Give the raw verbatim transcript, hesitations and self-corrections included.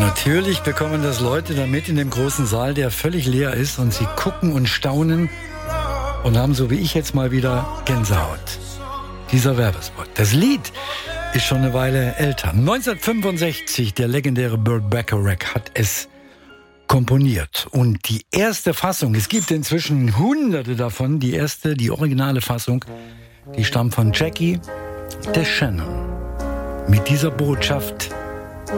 Natürlich bekommen das Leute damit in dem großen Saal, der völlig leer ist, und sie gucken und staunen und haben, so wie ich jetzt mal wieder, Gänsehaut. Dieser Werbespot. Das Lied ist schon eine Weile älter. neunzehnhundertfünfundsechzig, der legendäre Burt Bacharach hat es komponiert. Und die erste Fassung, es gibt inzwischen hunderte davon, die erste, die originale Fassung, die stammt von Jackie DeShannon. Mit dieser Botschaft: